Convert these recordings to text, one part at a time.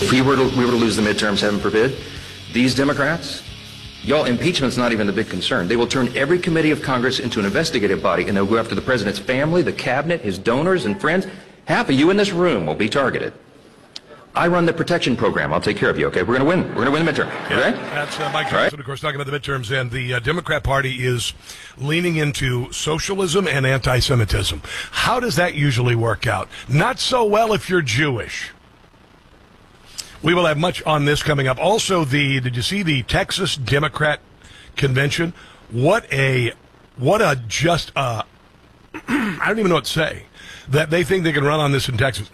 if we were to lose the midterms, heaven forbid, these Democrats, y'all, impeachment's not even the big concern. They will turn every committee of Congress into an investigative body, and they'll go after the president's family, the cabinet, his donors and friends. Half of you in this room will be targeted. I run the protection program. I'll take care of you, okay? We're going to win. We're going to win the midterm, okay? That's Mike Johnson, of course, talking about the midterms, and the Democrat Party is leaning into socialism and anti-Semitism. How does that usually work out? Not so well if you're Jewish. We will have much on this coming up. Also, did you see the Texas Democrat Convention? What a just, I don't even know what to say, that they think they can run on this in Texas.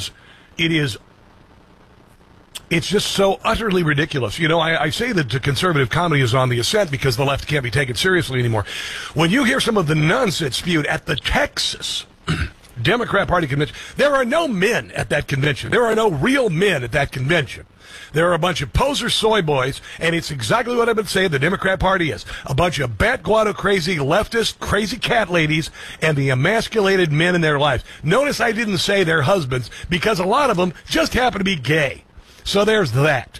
It's just so utterly ridiculous. You know, I say that the conservative comedy is on the ascent because the left can't be taken seriously anymore. When you hear some of the nonsense spewed at the Texas Democrat Party convention, there are no men at that convention. There are no real men at that convention. There are a bunch of poser soy boys, and it's exactly what I've been saying the Democrat Party is. A bunch of bat guado crazy leftist crazy cat ladies and the emasculated men in their lives. Notice I didn't say their husbands because a lot of them just happen to be gay. So there's that.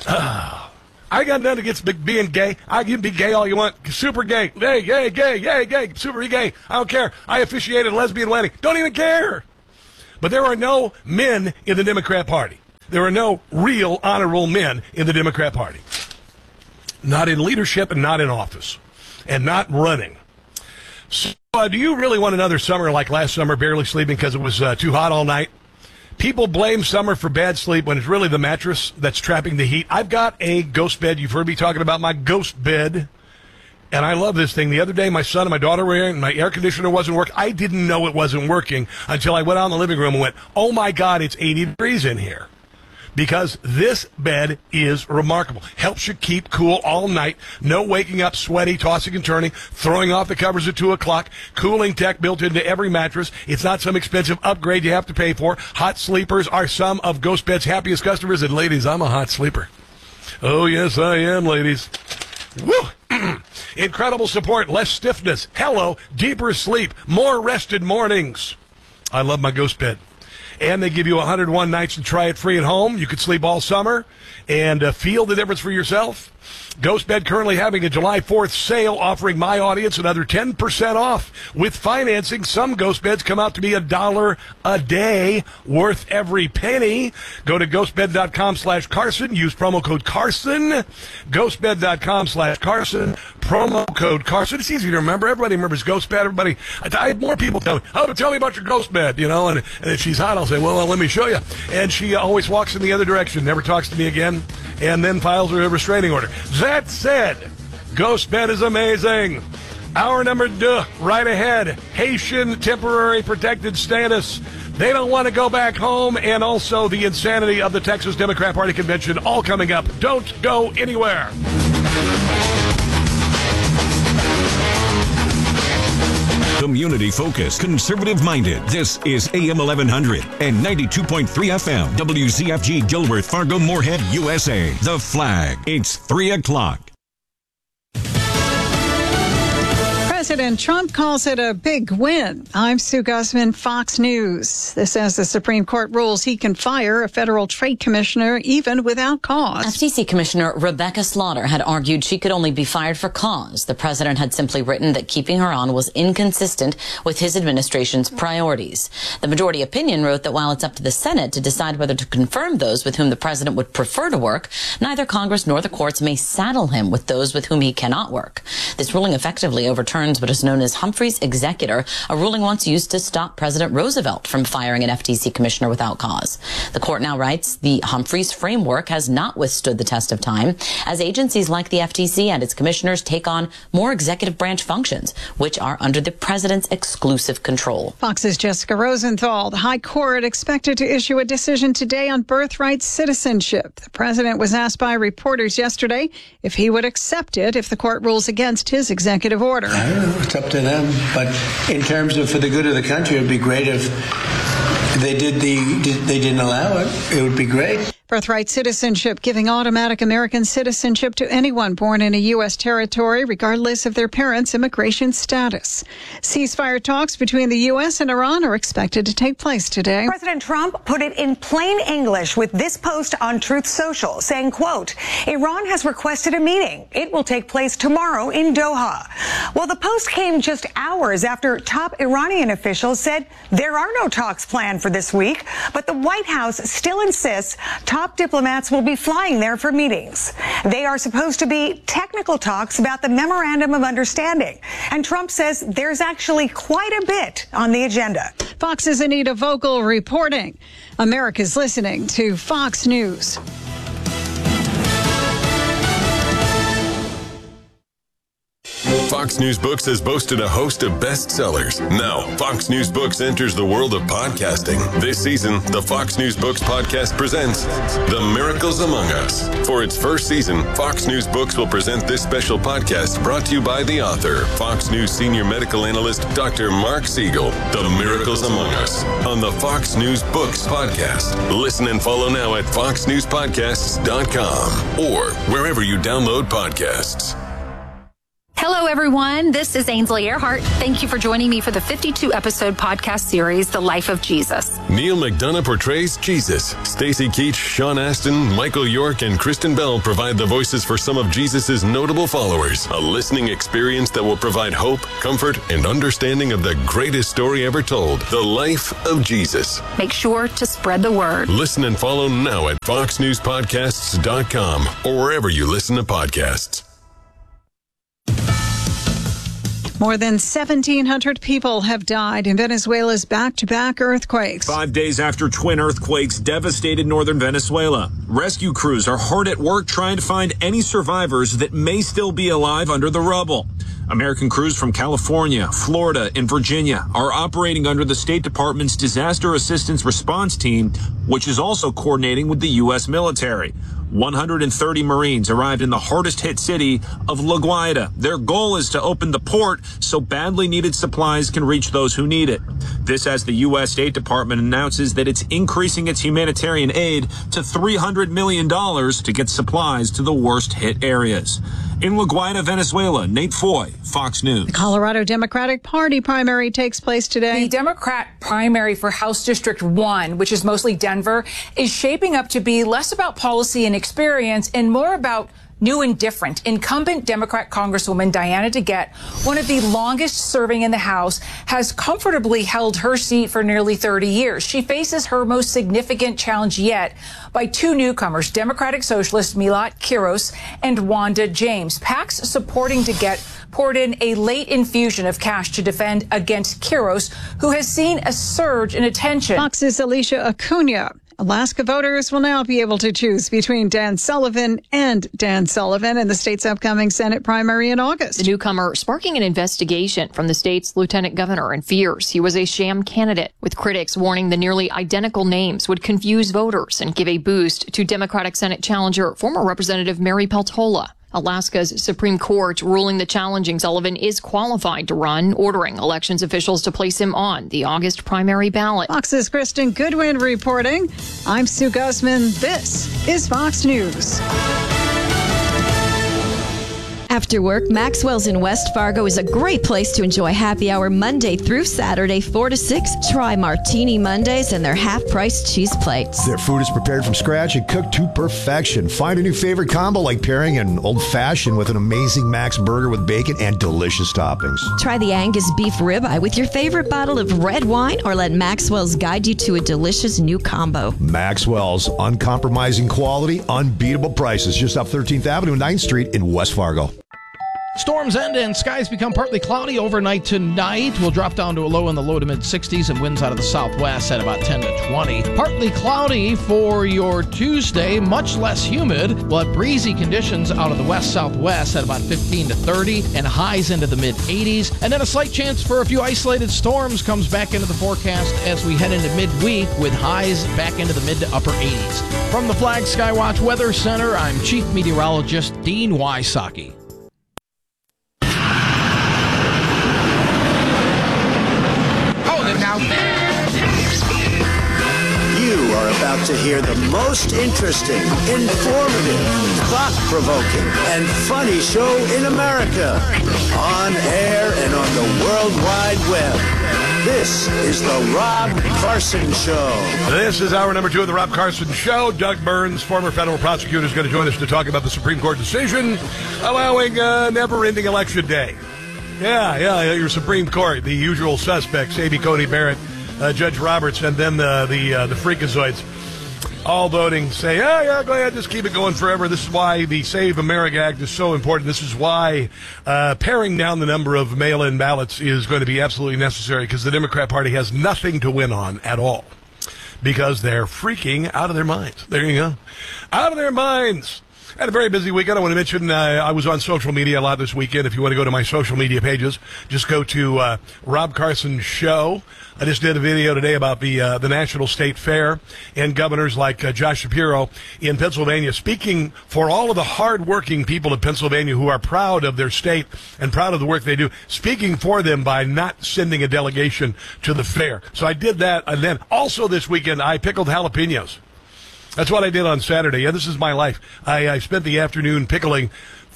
I got nothing against being gay. I can be gay all you want. Super gay. Hey, gay. Super gay. I don't care. I officiated a lesbian wedding. Don't even care. But there are no men in the Democrat Party. There are no real honorable men in the Democrat Party. Not in leadership and not in office. And not running. So do you really want another summer like last summer, barely sleeping because it was too hot all night? People blame summer for bad sleep when it's really the mattress that's trapping the heat. I've got a ghost bed. You've heard me talking about my ghost bed. And I love this thing. The other day, my son and my daughter were here, and my air conditioner wasn't working. I didn't know it wasn't working until I went out in the living room and went, oh, my God, it's 80 degrees in here. Because this bed is remarkable. Helps you keep cool all night. No waking up sweaty, tossing and turning, throwing off the covers at 2 o'clock. Cooling tech built into every mattress. It's not some expensive upgrade you have to pay for. Hot sleepers are some of Ghost Bed's happiest customers. And ladies, I'm a hot sleeper. Oh, yes, I am, ladies. Woo! Incredible support, less stiffness. Hello, deeper sleep, more rested mornings. I love my Ghost Bed. And they give you 101 nights to try it free at home. You could sleep all summer and feel the difference for yourself. Ghost Bed currently having a July 4th sale offering my audience another 10% off. With financing, some Ghost Beds come out to be $1 a day, worth every penny. Go to ghostbed.com/Carson. Use promo code Carson. Ghostbed.com/Carson. Promo code Carson. It's easy to remember. Everybody remembers Ghost Bed. Everybody, I had more people tell me, oh, tell me about your Ghost Bed, you know, and if she's hot, I'll say, well, let me show you. And she always walks in the other direction, never talks to me again, and then files a restraining order. That said, Ghost Bed is amazing. Hour number 2, right ahead. Haitian temporary protected status. They don't want to go back home, and also the insanity of the Texas Democrat Party convention, all coming up. Don't go anywhere. Community-focused, conservative-minded. This is AM 1100 and 92.3 FM. WZFG Gilbert, Fargo, Moorhead, USA. The Flag. It's 3 o'clock. President Trump calls it a big win. I'm Sue Guzman, Fox News. This as the Supreme Court rules he can fire a federal trade commissioner even without cause. FTC Commissioner Rebecca Slaughter had argued she could only be fired for cause. The president had simply written that keeping her on was inconsistent with his administration's priorities. The majority opinion wrote that while it's up to the Senate to decide whether to confirm those with whom the president would prefer to work, neither Congress nor the courts may saddle him with those with whom he cannot work. This ruling effectively overturns what is known as Humphrey's executor, a ruling once used to stop President Roosevelt from firing an FTC commissioner without cause. The court now writes the Humphreys framework has not withstood the test of time, as agencies like the FTC and its commissioners take on more executive branch functions, which are under the president's exclusive control. Fox's Jessica Rosenthal. The High Court expected to issue a decision today on birthright citizenship. The president was asked by reporters yesterday if he would accept it if the court rules against his executive order. I don't know. It's up to them. But in terms of for the good of the country, it would be great if they didn't allow it. It would be great. Birthright citizenship, giving automatic American citizenship to anyone born in a U.S. territory, regardless of their parents' immigration status. Ceasefire talks between the U.S. and Iran are expected to take place today. President Trump put it in plain English with this post on Truth Social, saying, quote, Iran has requested a meeting. It will take place tomorrow in Doha. Well, the post came just hours after top Iranian officials said there are no talks planned for this week, but the White House still insists top diplomats will be flying there for meetings. They are supposed to be technical talks about the Memorandum of Understanding. And Trump says there's actually quite a bit on the agenda. Fox's Anita Vogel reporting. America's listening to Fox News. Fox News Books has boasted a host of bestsellers. Now, Fox News Books enters the world of podcasting. This season, the Fox News Books podcast presents The Miracles Among Us. For its first season, Fox News Books will present this special podcast brought to you by the author, Fox News senior medical analyst, Dr. Mark Siegel. The Miracles Among Us on the Fox News Books podcast. Listen and follow now at foxnewspodcasts.com or wherever you download podcasts. Hello, everyone. This is Ainsley Earhart. Thank you for joining me for the 52-episode podcast series, The Life of Jesus. Neil McDonough portrays Jesus. Stacey Keach, Sean Astin, Michael York, and Kristen Bell provide the voices for some of Jesus' notable followers. A listening experience that will provide hope, comfort, and understanding of the greatest story ever told, The Life of Jesus. Make sure to spread the word. Listen and follow now at foxnewspodcasts.com or wherever you listen to podcasts. More than 1,700 people have died in Venezuela's back-to-back earthquakes. 5 days after twin earthquakes devastated northern Venezuela, rescue crews are hard at work trying to find any survivors that may still be alive under the rubble. American crews from California, Florida, and Virginia are operating under the State Department's Disaster Assistance Response Team, which is also coordinating with the U.S. military. 130 Marines arrived in the hardest hit city of La Guaira. Their goal is to open the port so badly needed supplies can reach those who need it. This as the U.S. State Department announces that it's increasing its humanitarian aid to $300 million to get supplies to the worst hit areas. In La Guaira, Venezuela, Nate Foy, Fox News. The Colorado Democratic Party primary takes place today. The Democrat primary for House District 1, which is mostly Denver, is shaping up to be less about policy and experience and more about new and different. Incumbent Democrat Congresswoman Diana DeGette, one of the longest serving in the House, has comfortably held her seat for nearly 30 years. She faces her most significant challenge yet by two newcomers, Democratic Socialist Milat Quiros and Wanda James. PACs supporting DeGette poured in a late infusion of cash to defend against Quiros, who has seen a surge in attention. Fox's Alicia Acuna. Alaska voters will now be able to choose between Dan Sullivan and Dan Sullivan in the state's upcoming Senate primary in August. The newcomer sparking an investigation from the state's lieutenant governor and fears he was a sham candidate, with critics warning the nearly identical names would confuse voters and give a boost to Democratic Senate challenger former Representative Mary Peltola. Alaska's Supreme Court ruling the challenging Sullivan is qualified to run, ordering elections officials to place him on the August primary ballot. Fox's Kristen Goodwin reporting. I'm Sue Guzman. This is Fox News. After work, Maxwell's in West Fargo is a great place to enjoy happy hour Monday through Saturday, 4 to 6. Try Martini Mondays and their half-price cheese plates. Their food is prepared from scratch and cooked to perfection. Find a new favorite combo like pairing an old-fashioned with an amazing Max burger with bacon and delicious toppings. Try the Angus beef ribeye with your favorite bottle of red wine or let Maxwell's guide you to a delicious new combo. Maxwell's, uncompromising quality, unbeatable prices. Just off 13th Avenue and 9th Street in West Fargo. Storms end and skies become partly cloudy overnight tonight. We'll drop down to a low in the low to mid-60s and winds out of the southwest at about 10 to 20. Partly cloudy for your Tuesday, much less humid. We'll have breezy conditions out of the west-southwest at about 15 to 30 and highs into the mid-80s. And then a slight chance for a few isolated storms comes back into the forecast as we head into midweek with highs back into the mid to upper 80s. From the Flag Skywatch Weather Center, I'm Chief Meteorologist Dean Wysocki. You are about about to hear the most interesting, informative, thought-provoking, and funny show in America. On air and on the World Wide Web. This is the Rob Carson Show. This is hour number 2 of the Rob Carson Show. Doug Burns, former federal prosecutor, is going to join us to talk about the Supreme Court decision allowing never-ending election day. Yeah, your Supreme Court, the usual suspects, Amy Coney Barrett, Judge Roberts, and then the freakazoids, all voting, say, yeah, go ahead, just keep it going forever. This is why the Save America Act is so important. This is why paring down the number of mail-in ballots is going to be absolutely necessary, because the Democrat Party has nothing to win on at all, because they're freaking out of their minds. There you go. Out of their minds. I had a very busy weekend. I want to mention I was on social media a lot this weekend. If you want to go to my social media pages, just go to Rob Carson Show. I just did a video today about the National State Fair and governors like Josh Shapiro in Pennsylvania, speaking for all of the hard-working people of Pennsylvania who are proud of their state and proud of the work they do, speaking for them by not sending a delegation to the fair. So I did that, and then also this weekend I pickled jalapenos. That's what I did on Saturday. Yeah, this is my life. I spent the afternoon pickling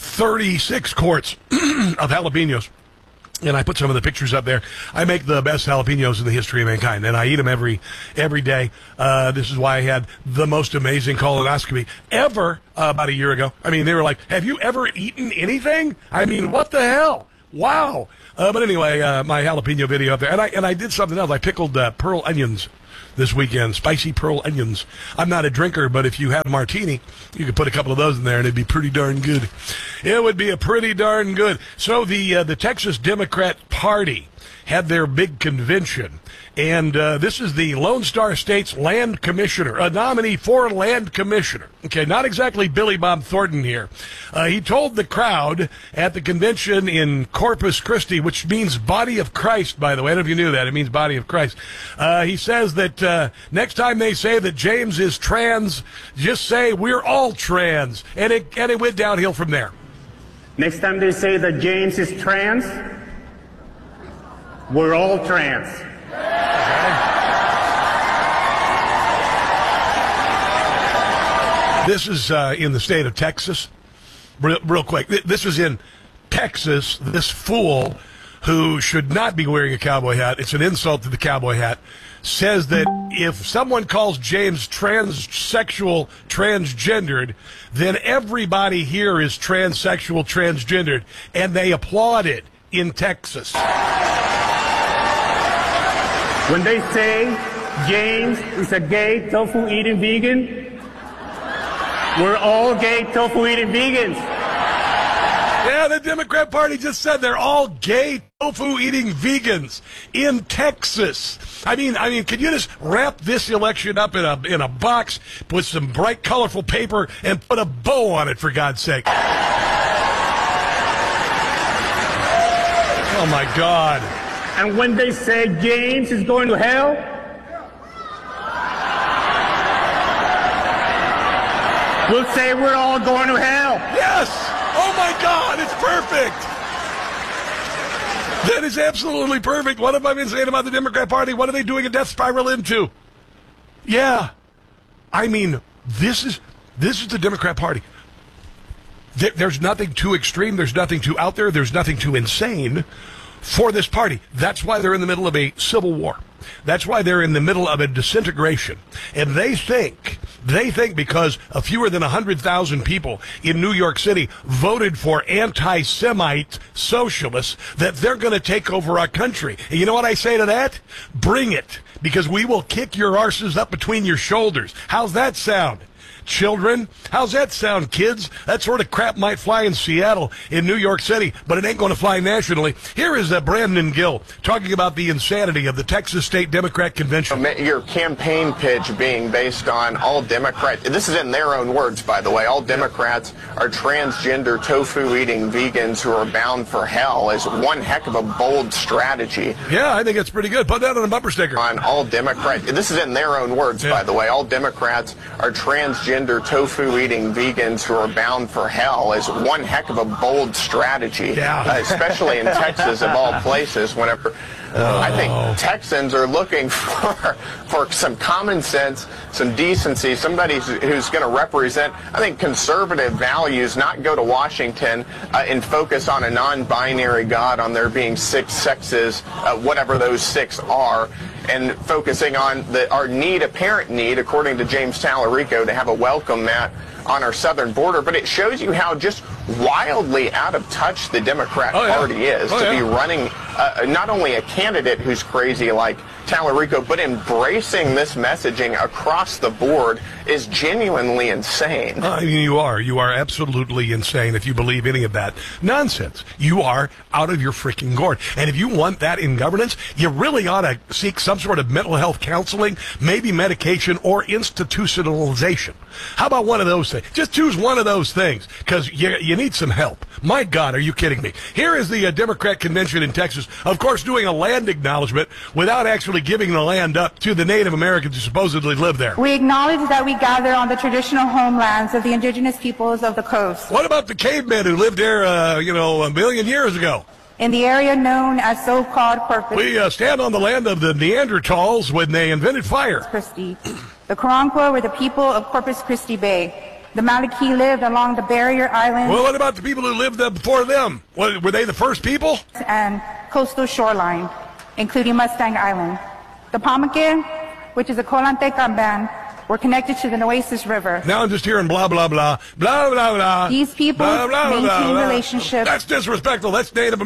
36 quarts of jalapenos. And I put some of the pictures up there. I make the best jalapenos in the history of mankind, and I eat them every day. This is why I had the most amazing colonoscopy ever about a year ago. I mean, they were like, have you ever eaten anything? I mean, what the hell? Wow. But anyway, my jalapeno video up there. And I did something else. I pickled pearl onions this weekend, spicy pearl onions. I'm not a drinker, but if you had a martini, you could put a couple of those in there and it'd be pretty darn good. It would be a pretty darn good. So the Texas Democrat Party had their big convention, and this is the Lone Star State's land commissioner, a nominee for land commissioner. Okay, not exactly Billy Bob Thornton here. He told the crowd at the convention in Corpus Christi, which means body of Christ, by the way. I don't know if you knew that. It means body of Christ. He says that next time they say that James is trans, just say we're all trans. And it went downhill from there. Next time they say that James is trans, we're all trans. This is in the state of Texas. Real quick. This is in Texas. This fool, who should not be wearing a cowboy hat, it's an insult to the cowboy hat, says that if someone calls James transsexual, transgendered, then everybody here is transsexual, transgendered, and they applaud it in Texas. When they say James is a gay, tofu-eating vegan, we're all gay, tofu-eating vegans. Yeah, the Democrat Party just said they're all gay, tofu-eating vegans in Texas. I mean, can you just wrap this election up in a box, put some bright, colorful paper, and put a bow on it, for God's sake? Oh, my God. And when they say James is going to hell, we'll say we're all going to hell. Yes! Oh my God, it's perfect! That is absolutely perfect. What have I been saying about the Democrat Party? What are they doing a death spiral into? Yeah. I mean, this is the Democrat Party. There's nothing too extreme. There's nothing too out there. There's nothing too insane for this party. That's why they're in the middle of a civil war. That's why they're in the middle of a disintegration. And they think because fewer than 100,000 people in New York City voted for anti-Semite socialists that they're going to take over our country. And you know what I say to that? Bring it, because we will kick your arses up between your shoulders. How's that sound? Children, how's that sound, kids? That sort of crap might fly in Seattle, in New York City, but it ain't going to fly nationally. Here is Brandon Gill talking about the insanity of the Texas State Democrat Convention. Your campaign pitch being based on all Democrats, this is in their own words, by the way, all Democrats are transgender, tofu-eating vegans who are bound for hell, is one heck of a bold strategy. Yeah, I think it's pretty good. Put that on a bumper sticker. On all Democrats, this is in their own words, by the way, all Democrats are transgender, tofu-eating vegans who are bound for hell is one heck of a bold strategy, especially in Texas, of all places, whenever I think Texans are looking for some common sense, some decency, somebody who's going to represent, I think, conservative values, not go to Washington and focus on a non-binary God, on there being 6 sexes, whatever those 6 are, and focusing on our apparent need, according to James Tallarico, to have a welcome mat on our southern border. But it shows you how just wildly out of touch the Democrat Party is to be running not only a candidate who's crazy like Tallarico, but embracing this messaging across the board is genuinely insane. You are absolutely insane if you believe any of that nonsense. You are out of your freaking gourd. And if you want that in governance, you really ought to seek some sort of mental health counseling, maybe medication, or institutionalization. How about one of those things? Just choose one of those things, because you need some help. My God, are you kidding me? Here is the Democrat convention in Texas, of course, doing a land acknowledgement without actually giving the land up to the Native Americans who supposedly live there. We acknowledge that we gather on the traditional homelands of the indigenous peoples of the coast. What about the cavemen who lived there, a million years ago? In the area known as so-called Corpus We stand on the land of the Neanderthals when they invented fire. Christi. The Karankawa were the people of Corpus Christi Bay. The Maliki lived along the barrier islands. Well, what about the people who lived there before them? Were they the first people? And coastal shoreline, including Mustang Island. The Pamunkey, which is a Kolante Kamban, were connected to the Nueces River. Now I'm just hearing blah, blah, blah, blah, blah, blah. These people maintain relationships. That's disrespectful. That's Native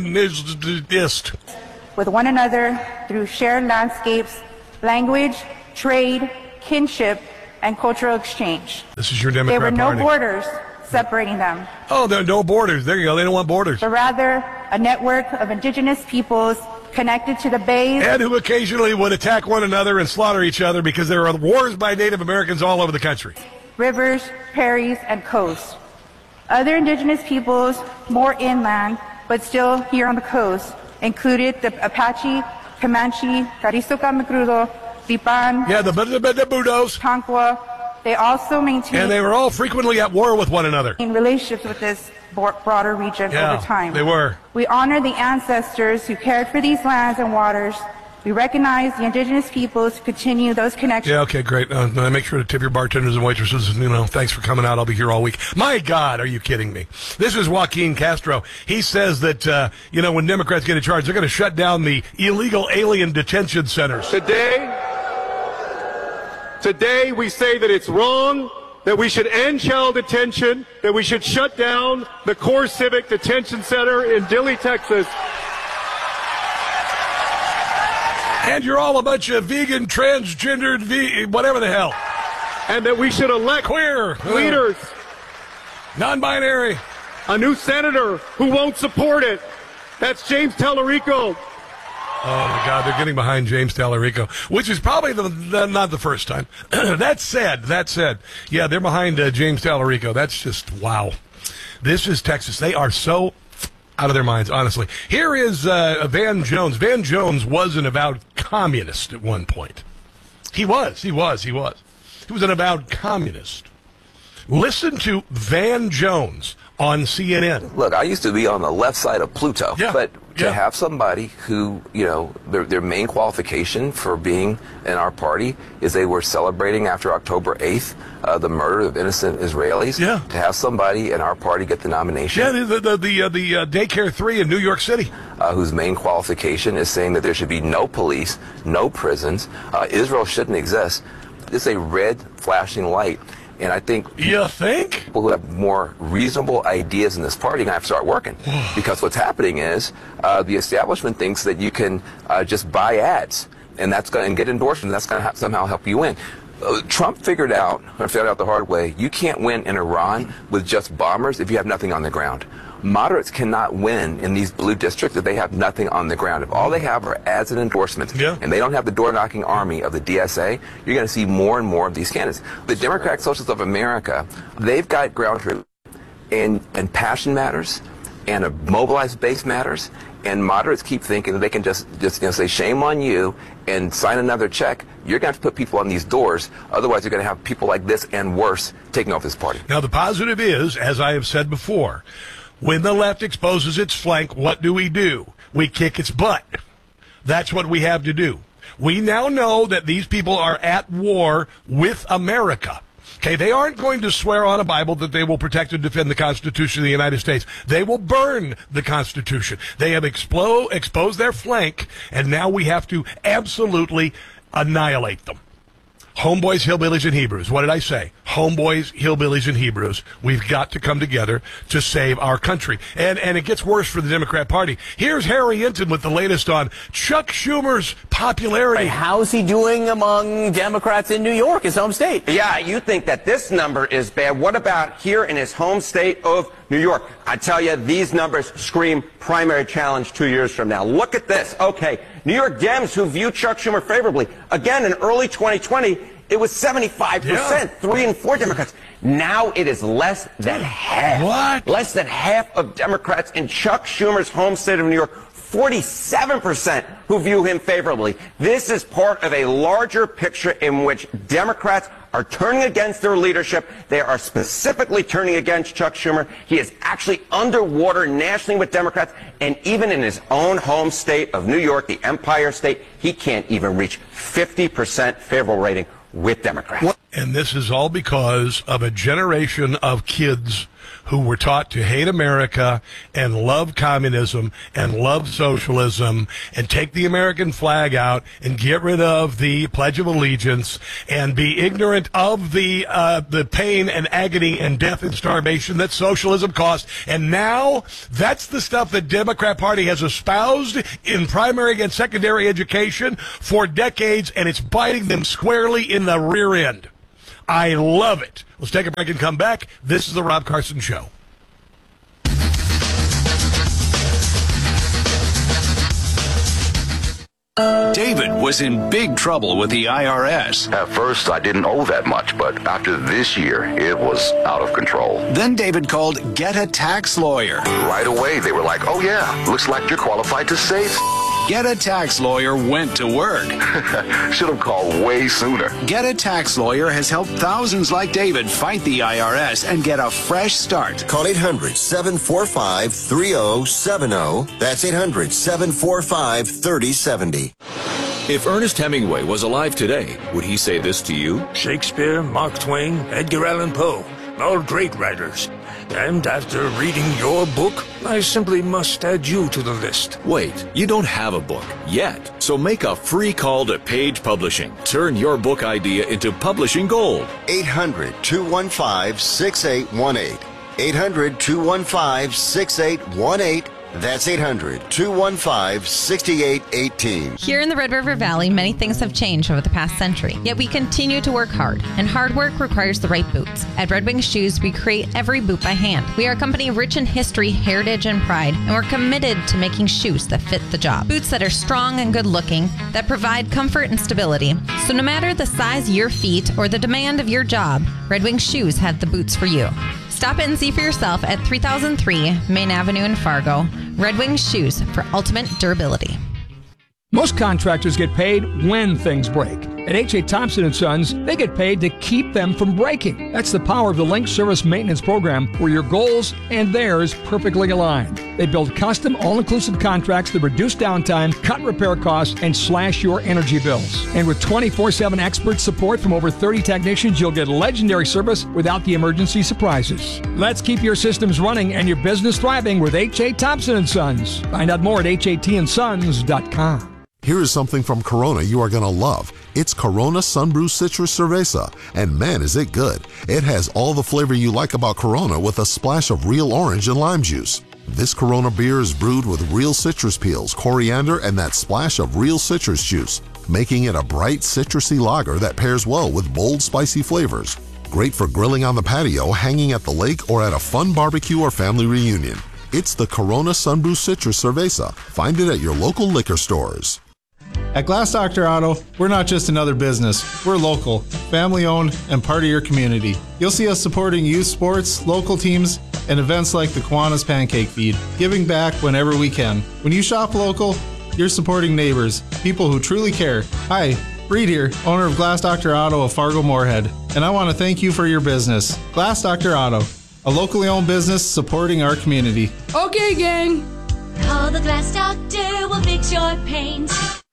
Americanist. With one another through shared landscapes, language, trade, kinship, and cultural exchange. This is your Democrat Party. There were no Party. borders separating them. Oh, there are no borders. There you go. They don't want borders. But rather, a network of indigenous peoples connected to the bays. And who occasionally would attack one another and slaughter each other because there are wars by Native Americans all over the country. Rivers, prairies, and coast. Other indigenous peoples, more inland, but still here on the coast, included the Apache, Comanche, Carrizo Camacrudo, Lipan. Yeah, the Budos. Tonkawa. They also maintained. And they were all frequently at war with one another. In relationships with this broader region over time. They were. We honor the ancestors who cared for these lands and waters. We recognize the indigenous peoples who continue those connections. Yeah, okay, great. Make sure to tip your bartenders and waitresses. Thanks for coming out. I'll be here all week. My God, are you kidding me? This is Joaquin Castro. He says that, when Democrats get in charge, they're going to shut down the illegal alien detention centers. Today we say that it's wrong, that we should end child detention, that we should shut down the Core Civic Detention Center in Dilley, Texas. And you're all a bunch of vegan, transgendered, whatever the hell. And that we should elect queer leaders. Non-binary. A new senator who won't support it. That's James Tallarico. Oh, my God, they're getting behind James Tallarico, which is probably not the first time. That said, yeah, they're behind James Tallarico. That's just, wow. This is Texas. They are so out of their minds, honestly. Here is Van Jones. Van Jones was an avowed communist at one point. He was an avowed communist. Listen to Van Jones on CNN. Look, I used to be on the left side of Pluto, but to have somebody who, their main qualification for being in our party is they were celebrating after October 8th the murder of innocent Israelis. Yeah. To have somebody in our party get the nomination. Yeah, the Daycare 3 in New York City. Whose main qualification is saying that there should be no police, no prisons, Israel shouldn't exist. It's a red flashing light. And I think people who have more reasonable ideas in this party are going to have to start working. Because what's happening is the establishment thinks that you can just buy ads and get endorsements. That's going to somehow help you win. Trump figured out the hard way, you can't win in Iran with just bombers if you have nothing on the ground. Moderates cannot win in these blue districts if they have nothing on the ground. If all they have are ads and endorsements, and they don't have the door-knocking army of the DSA, you're going to see more and more of these candidates. The Democratic Socialists of America, they've got ground truth, and passion matters, and a mobilized base matters, and moderates keep thinking that they can just say shame on you and sign another check. You're going to have to put people on these doors. Otherwise, you're going to have people like this and worse taking off this party. Now, the positive is, as I have said before, when the left exposes its flank, what do? We kick its butt. That's what we have to do. We now know that these people are at war with America. Okay, they aren't going to swear on a Bible that they will protect and defend the Constitution of the United States. They will burn the Constitution. They have exposed their flank, and now we have to absolutely annihilate them. Homeboys, hillbillies, and Hebrews. What did I say? Homeboys, hillbillies, and Hebrews. We've got to come together to save our country. And it gets worse for the Democrat Party. Here's Harry Hinton with the latest on Chuck Schumer's popularity. How's he doing among Democrats in New York, his home state? Yeah, you think that this number is bad. What about here in his home state of New York? I tell you, these numbers scream primary challenge 2 years from now. Look at this. Okay, New York Dems who view Chuck Schumer favorably. Again, in early 2020, it was 75%, 3 in 4 Democrats. Now it is less than half. What? Less than half of Democrats in Chuck Schumer's home state of New York. 47% who view him favorably. This is part of a larger picture in which Democrats are turning against their leadership. They are specifically turning against Chuck Schumer. He is actually underwater nationally with Democrats, and even in his own home state of New York, the Empire State, he can't even reach 50% favorable rating with Democrats. And this is all because of a generation of kids who were taught to hate America and love communism and love socialism and take the American flag out and get rid of the Pledge of Allegiance and be ignorant of the pain and agony and death and starvation that socialism cost. And now that's the stuff the Democrat Party has espoused in primary and secondary education for decades, and it's biting them squarely in the rear end. I love it. Let's take a break and come back. This is the Rob Carson Show. David was in big trouble with the IRS. At first, I didn't owe that much, but after this year, it was out of control. Then David called Get a Tax Lawyer. Right away, they were like, oh yeah, looks like you're qualified to save. Get a Tax Lawyer went to work. Should have called way sooner. Get a Tax Lawyer has helped thousands like David fight the IRS and get a fresh start. Call 800-745-3070. That's 800-745-3070. If Ernest Hemingway was alive today, would he say this to you? Shakespeare, Mark Twain, Edgar Allan Poe, all great writers. And after reading your book, I simply must add you to the list. Wait, you don't have a book yet. So make a free call to Page Publishing. Turn your book idea into publishing gold. 800-215-6818. 800-215-6818. That's 800-215-6818. Here in the Red River Valley, many things have changed over the past century. Yet we continue to work hard, and hard work requires the right boots. At Red Wing Shoes, we create every boot by hand. We are a company rich in history, heritage, and pride, and we're committed to making shoes that fit the job. Boots that are strong and good-looking, that provide comfort and stability. So no matter the size of your feet or the demand of your job, Red Wing Shoes have the boots for you. Stop in and see for yourself at 3003 Main Avenue in Fargo. Red Wing Shoes for ultimate durability. Most contractors get paid when things break. At H.A. Thompson & Sons, they get paid to keep them from breaking. That's the power of the Link Service Maintenance Program, where your goals and theirs perfectly align. They build custom, all-inclusive contracts that reduce downtime, cut repair costs, and slash your energy bills. And with 24/7 expert support from over 30 technicians, you'll get legendary service without the emergency surprises. Let's keep your systems running and your business thriving with H.A. Thompson & Sons. Find out more at hatandsons.com. Here is something from Corona you are going to love. It's Corona Sunbrew Citrus Cerveza, and man is it good. It has all the flavor you like about Corona with a splash of real orange and lime juice. This Corona beer is brewed with real citrus peels, coriander, and that splash of real citrus juice, making it a bright citrusy lager that pairs well with bold spicy flavors. Great for grilling on the patio, hanging at the lake, or at a fun barbecue or family reunion. It's the Corona Sunbrew Citrus Cerveza. Find it at your local liquor stores. At Glass Doctor Auto, we're not just another business. We're local, family-owned, and part of your community. You'll see us supporting youth sports, local teams, and events like the Kiwanis Pancake Feed, giving back whenever we can. When you shop local, you're supporting neighbors, people who truly care. Hi, Reed here, owner of Glass Doctor Auto of Fargo Moorhead, and I want to thank you for your business. Glass Doctor Auto, a locally owned business supporting our community. Okay, gang. Call the Glass Doctor, we'll fix your paint.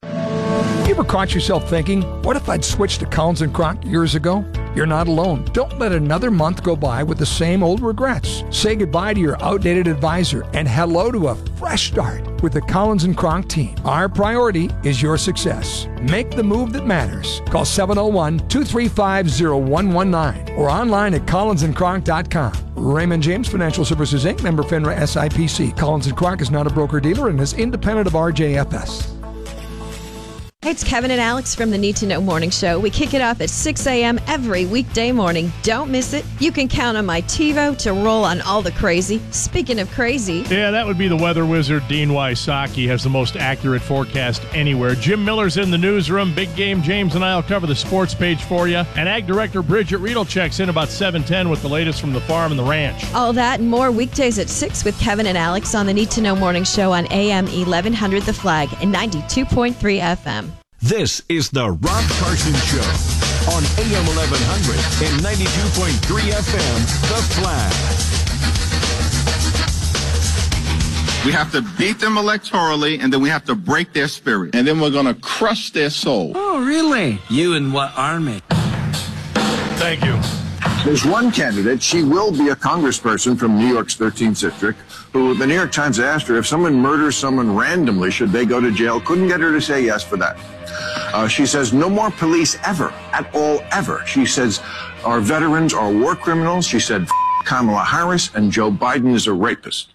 You ever caught yourself thinking, what if I'd switched to Collins & Kronk years ago? You're not alone. Don't let another month go by with the same old regrets. Say goodbye to your outdated advisor and hello to a fresh start with the Collins & Kronk team. Our priority is your success. Make the move that matters. Call 701-235-0119 or online at collinsandkronk.com. Raymond James Financial Services, Inc., member FINRA SIPC. Collins & Kronk is not a broker-dealer and is independent of RJFS. Hey, it's Kevin and Alex from the Need to Know Morning Show. We kick it off at 6 a.m. every weekday morning. Don't miss it. You can count on my TiVo to roll on all the crazy. Speaking of crazy... Yeah, that would be the weather wizard, Dean Wysocki, has the most accurate forecast anywhere. Jim Miller's in the newsroom. Big Game James and I will cover the sports page for you. And Ag Director Bridget Riedel checks in about 7:10 with the latest from the farm and the ranch. All that and more weekdays at 6 with Kevin and Alex on the Need to Know Morning Show on AM 1100 The Flag and 92.3 FM. This is the Rob Carson Show on AM 1100 and 92.3 FM, The Flag. We have to beat them electorally, and then we have to break their spirit. And then we're going to crush their soul. Oh, really? You and what army? Thank you. There's one candidate, she will be a congressperson from New York's 13th district, who the New York Times asked her if someone murders someone randomly, should they go to jail? Couldn't get her to say yes for that. She says no more police ever, at all, ever. She says our veterans are war criminals. She said Kamala Harris and Joe Biden is a rapist.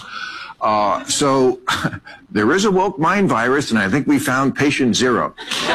So there is a woke mind virus, and I think we found patient zero.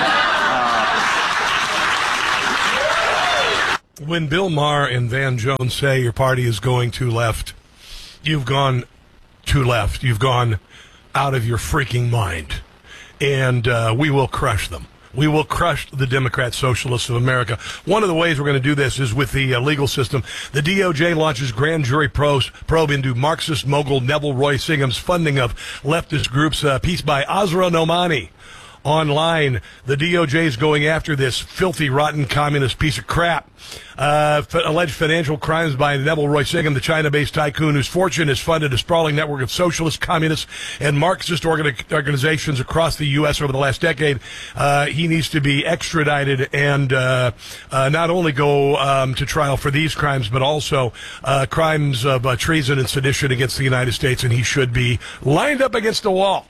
When Bill Maher and Van Jones say your party is going too left, you've gone too left. You've gone out of your freaking mind. And we will crush them. We will crush the Democrat Socialists of America. One of the ways we're going to do this is with the legal system. The DOJ launches grand jury probe into Marxist mogul Neville Roy Singham's funding of leftist groups. Piece by Azra Nomani. Online, the DOJ is going after this filthy, rotten communist piece of crap. Alleged financial crimes by Neville Roy Singham, the China-based tycoon whose fortune has funded a sprawling network of socialist, communist, and Marxist organizations across the U.S. over the last decade. He needs to be extradited and not only go to trial for these crimes, but also crimes of treason and sedition against the United States, and he should be lined up against the wall.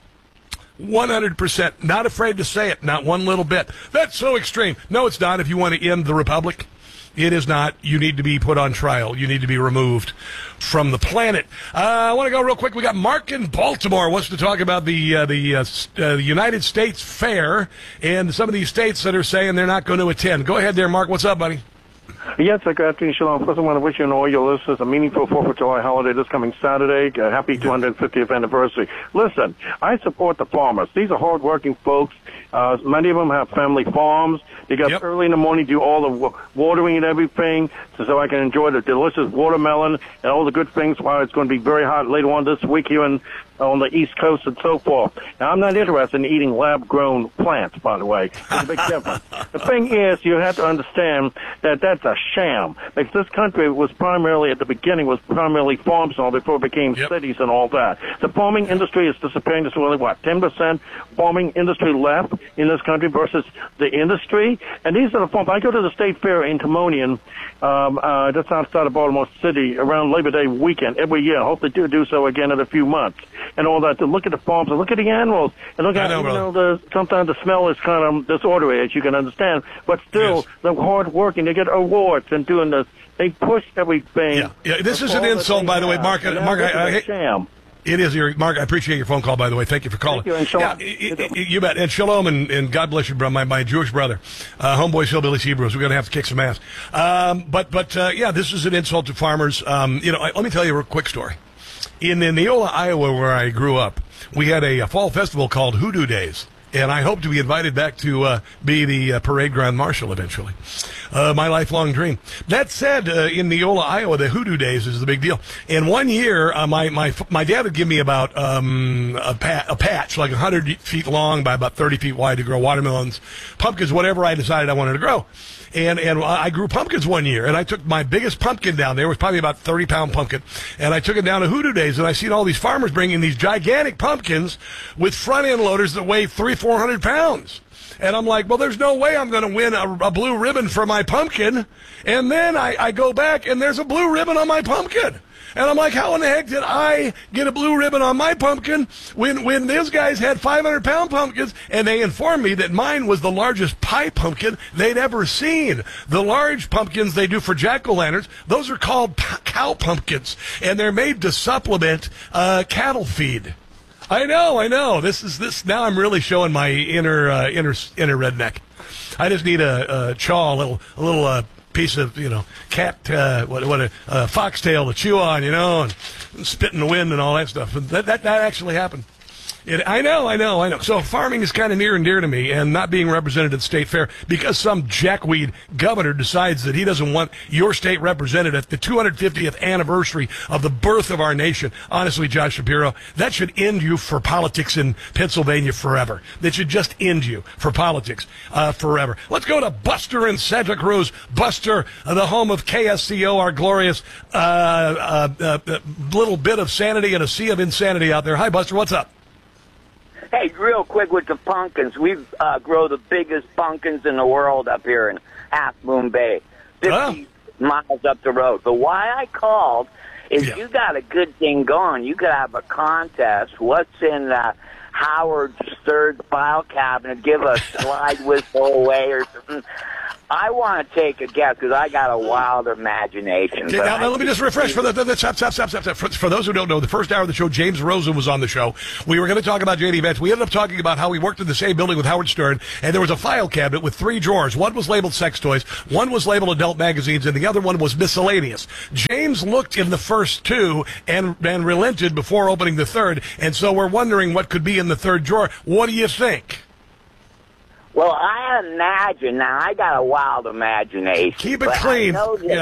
100%. Not afraid to say it. Not one little bit. That's so extreme. No, it's not. If you want to end the republic, it is not. You need to be put on trial. You need to be removed from the planet. I want to go real quick. We got Mark in Baltimore wants to talk about the United States Fair and some of these states that are saying they're not going to attend. Go ahead there, Mark. What's up, buddy? Yes, good afternoon, Shalom. First, I want to wish you and all your listeners a meaningful 4th of July holiday this coming Saturday. Happy 250th anniversary. Listen, I support the farmers. These are hard-working folks. Many of them have family farms. They get early in the morning, do all the watering and everything, so I can enjoy the delicious watermelon and all the good things while it's going to be very hot later on this week here on the East Coast and so forth. Now, I'm not interested in eating lab-grown plants, by the way. There's a big difference. The thing is, you have to understand that that's a sham. Because this country was primarily, at the beginning, was primarily farms and all before it became cities and all that. The farming industry is disappearing. There's really, 10% farming industry left in this country versus the industry? And these are the farms. I go to the State Fair in Timonian, just outside of Baltimore City, around Labor Day weekend every year. I hope they do so again in a few months. And all that, to look at the farms and look at the animals and look at, sometimes the smell is kind of disorderly, as you can understand, but still, they're hard working, they get awards and doing this, they push everything. Yeah, this is an insult, by the way, Mark. It is, Mark. I appreciate your phone call, by the way. Thank you for calling. Thank you, and shalom. You bet. And shalom, and God bless you, bro. My Jewish brother, homeboys, hillbillies, Hebrews. We're going to have to kick some ass. But this is an insult to farmers. Let me tell you a quick story. In Neola, Iowa, where I grew up, we had a fall festival called Hoodoo Days. And I hope to be invited back to be the parade grand marshal eventually. My lifelong dream. That said, in Neola, Iowa, the Hoodoo Days is the big deal. And one year, my dad would give me about a patch, like 100 feet long by about 30 feet wide, to grow watermelons, pumpkins, whatever I decided I wanted to grow. And I grew pumpkins one year, and I took my biggest pumpkin down there. It was probably about 30-pound pumpkin. And I took it down to Hoodoo Days, and I seen all these farmers bringing these gigantic pumpkins with front-end loaders that weigh 300-400 pounds. And I'm like, well, there's no way I'm going to win a blue ribbon for my pumpkin. And then I go back, and there's a blue ribbon on my pumpkin. And I'm like, how in the heck did I get a blue ribbon on my pumpkin when those guys had 500-pound pumpkins? And they informed me that mine was the largest pie pumpkin they'd ever seen. The large pumpkins they do for jack-o'-lanterns, those are called cow pumpkins, and they're made to supplement cattle feed. I know. This now I'm really showing my inner redneck. I just need a chaw, a little piece of, cat, foxtail to chew on, and spit in the wind and all that stuff. But that actually happened. I know. So farming is kind of near and dear to me, and not being represented at State Fair because some jackweed governor decides that he doesn't want your state represented at the 250th anniversary of the birth of our nation. Honestly, Josh Shapiro, that should end you for politics in Pennsylvania forever. That should just end you for politics forever. Let's go to Buster in Santa Cruz. Buster, the home of KSCO, our glorious little bit of sanity and a sea of insanity out there. Hi, Buster. What's up? Hey, real quick with the pumpkins. We grow the biggest pumpkins in the world up here in Half Moon Bay, 50 miles up the road. But why I called is you got a good thing going. You could have a contest. What's in Howard's third file cabinet? Give a slide whistle away or something. I want to take a guess because I got a wild imagination. Okay, now let me just refresh for stop. For those who don't know, the first hour of the show, James Rosen was on the show. We were going to talk about J.D. Vance. We ended up talking about how we worked in the same building with Howard Stern, and there was a file cabinet with 3 drawers. One was labeled sex toys, one was labeled adult magazines, and the other one was miscellaneous. James looked in the first 2 and relented before opening the third, and so we're wondering what could be in the third drawer. What do you think? Well, I imagine, now I got a wild imagination. Keep it clean.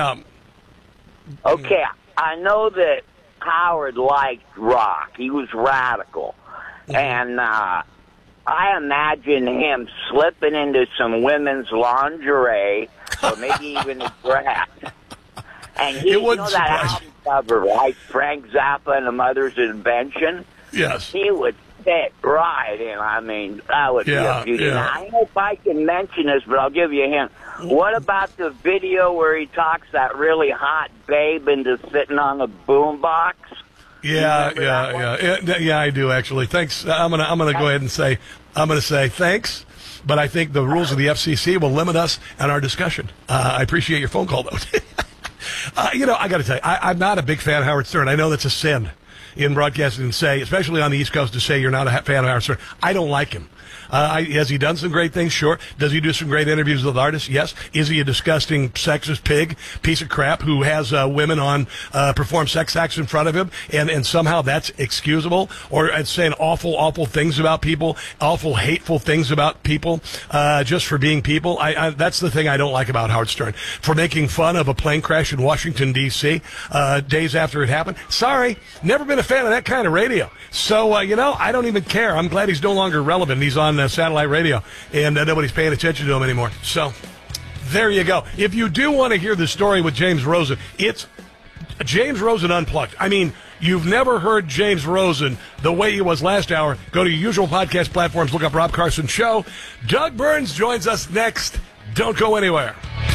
Okay, I know that Howard liked rock. He was radical. And I imagine him slipping into some women's lingerie, or maybe even a dress. And he, that album cover, right? Frank Zappa and the Mother's Invention? Yes. He would fit right in. I mean, that would be a beauty. Yeah. Now, I don't know if I can mention this, but I'll give you a hint. What about the video where he talks that really hot babe into sitting on the boombox? Yeah, I do actually. Thanks. I'm gonna go ahead and say thanks, but I think the rules of the FCC will limit us and our discussion. I appreciate your phone call though. I got to tell you, I'm not a big fan of Howard Stern. I know that's a sin in broadcasting to say, especially on the East Coast, to say you're not a fan of Howard Stern. I don't like him. Has he done some great things? Sure. Does he do some great interviews with artists? Yes. Is he a disgusting, sexist pig, piece of crap who has women on perform sex acts in front of him, and somehow that's excusable? Or saying awful, awful things about people, awful, hateful things about people, just for being people? That's the thing I don't like about Howard Stern. For making fun of a plane crash in Washington, D.C., days after it happened. Sorry. Never been a fan of that kind of radio. So, I don't even care. I'm glad he's no longer relevant. He's on satellite radio, and nobody's paying attention to him anymore. So, there you go. If you do want to hear the story with James Rosen, it's James Rosen Unplugged. I mean, you've never heard James Rosen the way he was last hour. Go to your usual podcast platforms, look up Rob Carson Show. Doug Burns joins us next. Don't go anywhere.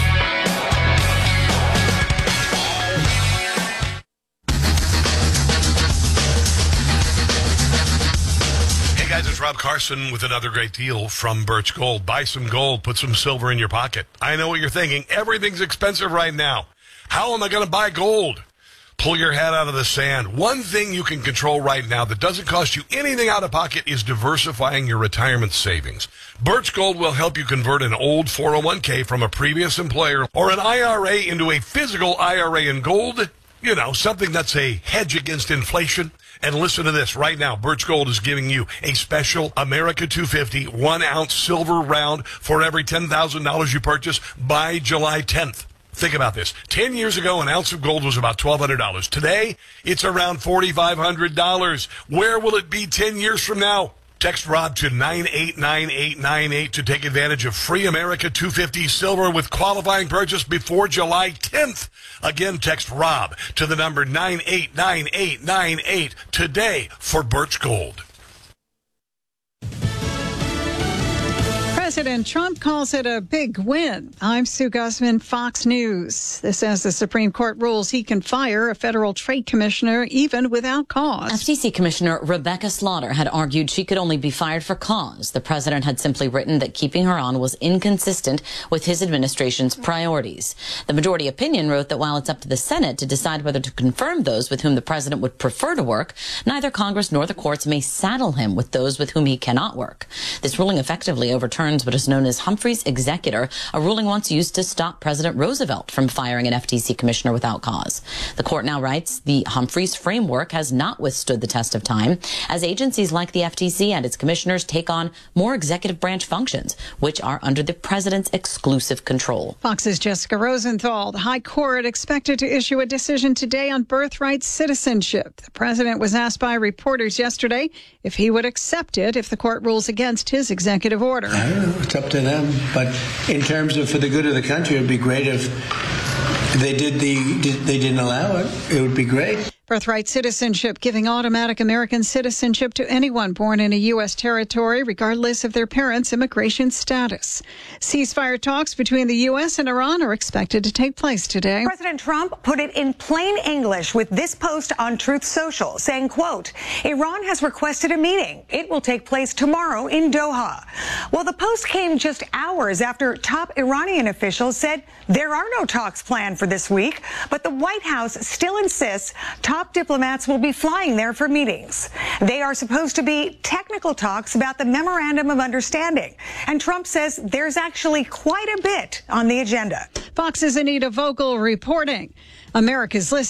Guys, it's Rob Carson with another great deal from Birch Gold. Buy some gold, put some silver in your pocket. I know what you're thinking. Everything's expensive right now. How am I going to buy gold? Pull your head out of the sand. One thing you can control right now that doesn't cost you anything out of pocket is diversifying your retirement savings. Birch Gold will help you convert an old 401k from a previous employer or an IRA into a physical IRA in gold. Something that's a hedge against inflation. And listen to this. Right now, Birch Gold is giving you a special America 250 1-ounce silver round for every $10,000 you purchase by July 10th. Think about this. 10 years ago, an ounce of gold was about $1,200. Today, it's around $4,500. Where will it be 10 years from now? Text Rob to 989898 to take advantage of free America 250 silver with qualifying purchase before July 10th. Again, text Rob to the number 989898 today for Birch Gold. Press President Trump calls it a big win. I'm Sue Guzman, Fox News. This as the Supreme Court rules he can fire a federal trade commissioner even without cause. FTC Commissioner Rebecca Slaughter had argued she could only be fired for cause. The president had simply written that keeping her on was inconsistent with his administration's priorities. The majority opinion wrote that while it's up to the Senate to decide whether to confirm those with whom the president would prefer to work, neither Congress nor the courts may saddle him with those with whom he cannot work. This ruling effectively overturns what is known as Humphrey's executor, a ruling once used to stop President Roosevelt from firing an FTC commissioner without cause. The court now writes the Humphreys framework has not withstood the test of time, as agencies like the FTC and its commissioners take on more executive branch functions, which are under the president's exclusive control. Fox's Jessica Rosenthal. The High Court expected to issue a decision today on birthright citizenship. The president was asked by reporters yesterday if he would accept it if the court rules against his executive order. I don't know. It's up to them. But in terms of for the good of the country, it would be great if they didn't allow it. It would be great. Birthright citizenship, giving automatic American citizenship to anyone born in a U.S. territory, regardless of their parents' immigration status. Ceasefire talks between the U.S. and Iran are expected to take place today. President Trump put it in plain English with this post on Truth Social, saying, quote, Iran has requested a meeting. It will take place tomorrow in Doha. Well, the post came just hours after top Iranian officials said there are no talks planned for this week, but the White House still insists top diplomats will be flying there for meetings. They are supposed to be technical talks about the Memorandum of Understanding. And Trump says there's actually quite a bit on the agenda. Fox's Anita Vogel reporting. America's listening.